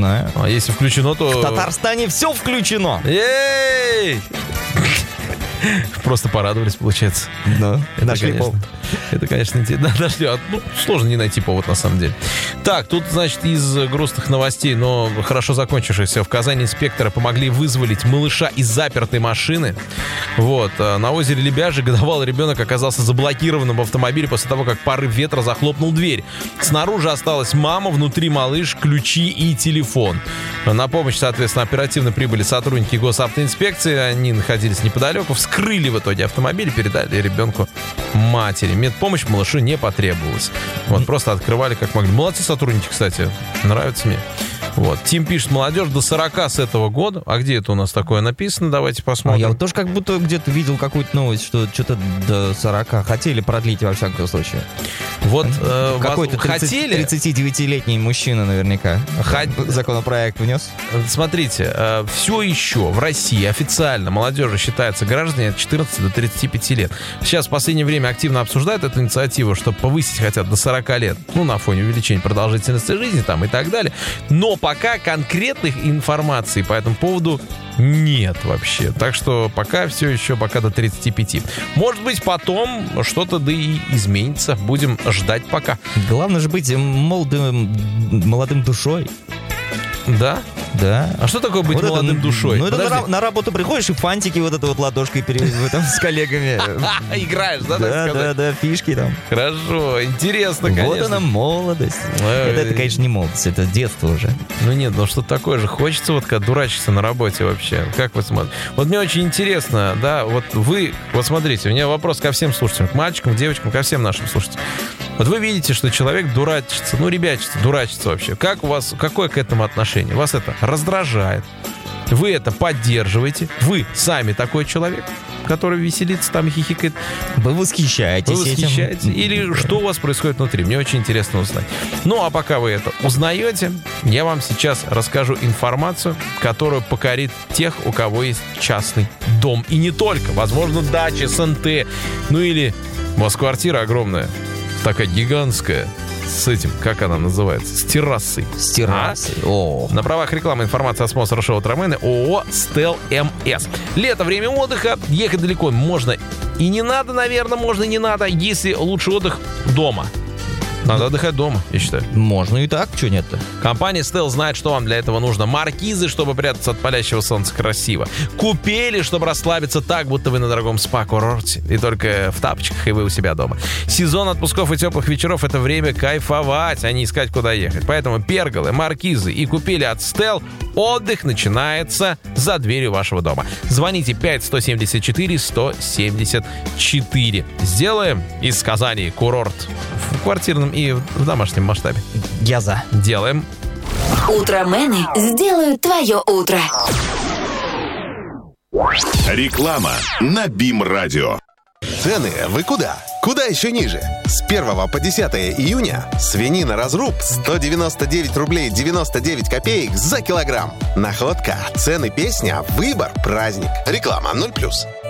знаю. А если включено, то... В Татарстане все включено. Ей! Просто порадовались, получается. Да, это, нашли конечно, повод. Это, конечно, интересно. Да, нашли. Сложно не найти повод, на самом деле. Так, тут, значит, из грустных новостей, но хорошо закончившихся. В Казани инспекторы помогли вызволить малыша из запертой машины. Вот. На озере Лебяжий годовалый ребенок оказался заблокированным в автомобиле после того, как порыв ветра захлопнул дверь. Снаружи осталась мама, внутри малыш, ключи и телефон. На помощь, соответственно, оперативно прибыли сотрудники госавтоинспекции. Они находились неподалеку, вскрыли в итоге автомобиль и передали ребенку матери. Медпомощь малышу не потребовалась. Вот, просто открывали как могли. Молодцы сотрудники, кстати. Нравится мне. Вот. Тим пишет, молодежь до 40 с этого года. А где это у нас такое написано? Давайте посмотрим. Я вот тоже как будто где-то видел какую-то новость, что что-то до 40 хотели продлить во всяком случае. Вот какой-то хотели... 39-летний мужчина наверняка законопроект внес. Смотрите, все еще в России официально молодежи считается граждане от 14 до 35 лет. Сейчас в последнее время активно обсуждают эту инициативу, чтобы повысить хотят до 40 лет. Ну, на фоне увеличения продолжительности жизни там и так далее. Но пока конкретных информаций по этому поводу нет вообще. Так что пока все еще пока до 35. Может быть, потом что-то да и изменится. Будем ждать пока. Главное же быть молодым душой. Да? Да. А что такое быть вот молодым душой? Ну, это на работу приходишь и фантики вот это вот ладошкой с коллегами. Играешь, да? Да, фишки там. Хорошо, интересно, конечно. Вот она молодость. Это, конечно, не молодость, это детство уже. Ну нет, ну что такое же. Хочется вот как дурачиться на работе вообще. Как вы смотрите? Вот мне очень интересно, да, вот вы, вот смотрите, у меня вопрос ко всем слушателям, к мальчикам, к девочкам, ко всем нашим слушателям. Вот вы видите, что человек дурачится, ну, ребячится, дурачится вообще. Как у вас, какое к этому отношение? Вас это раздражает? Вы это поддерживаете? Вы сами такой человек, который веселится там и хихикает? Вы восхищаетесь этим? Или что у вас происходит внутри? Мне очень интересно узнать. Ну, а пока вы это узнаете, я вам сейчас расскажу информацию, которая покорит тех, у кого есть частный дом. И не только. Возможно, дача, СНТ. Ну или у вас квартира огромная. Такая гигантская, с этим, как она называется, с террасой. С террасой. На правах рекламы информация от спонсора шоу «Утромены» ООО «Стел МС». Лето, время отдыха, ехать далеко можно и не надо, наверное, можно и не надо, если лучший отдых дома. Надо отдыхать дома, я считаю. Можно и так, что нет-то? Компания Stell знает, что вам для этого нужно. Маркизы, чтобы прятаться от палящего солнца красиво. Купели, чтобы расслабиться так, будто вы на дорогом спа-курорте. И только в тапочках, и вы у себя дома. Сезон отпусков и теплых вечеров — это время кайфовать, а не искать, куда ехать. Поэтому перголы, маркизы и купели от Stell. Отдых начинается за дверью вашего дома. Звоните 5-174-174. Сделаем из Казани курорт в квартирном и в домашнем масштабе. Я за. Делаем. Утромены сделают твое утро. Реклама на БИМ-радио. Цены вы куда? Куда еще ниже? С 1 по 10 июня свинина разруб 199 рублей 99 копеек за килограмм. Находка, цены, песня, выбор, праздник. Реклама 0+.